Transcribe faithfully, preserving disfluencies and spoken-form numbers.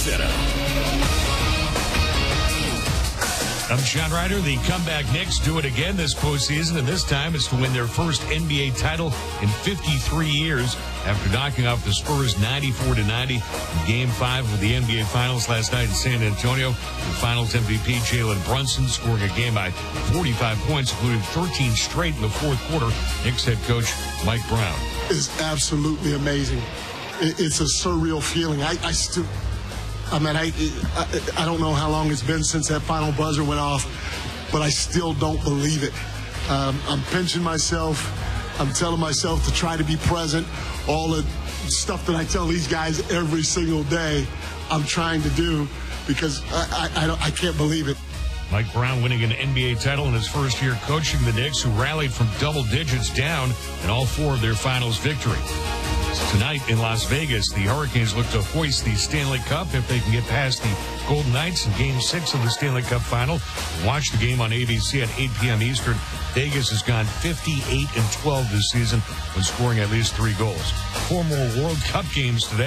setup. I'm John Ryder. The comeback Knicks do it again this postseason, and this time it's to win their first N B A title in fifty-three years after knocking off the Spurs ninety-four to ninety in Game five of the N B A Finals last night in San Antonio. The Finals M V P Jalen Brunson scoring a game by forty-five points, including thirteen straight in the fourth quarter. Knicks head coach Mike Brown. It's absolutely amazing. It's a surreal feeling. I, I still... I mean, I, I I don't know how long it's been since that final buzzer went off, but I still don't believe it. Um, I'm pinching myself. I'm telling myself to try to be present. All the stuff that I tell these guys every single day, I'm trying to do because I, I, I, don't, I can't believe it. Mike Brown winning an N B A title in his first year coaching the Knicks, who rallied from double digits down in all four of their finals victory. Tonight in Las Vegas, the Hurricanes look to hoist the Stanley Cup if they can get past the Golden Knights in Game six of the Stanley Cup Final. Watch the game on A B C at eight p.m. Eastern. Vegas has gone fifty-eight and twelve this season when scoring at least three goals. Four more World Cup games today.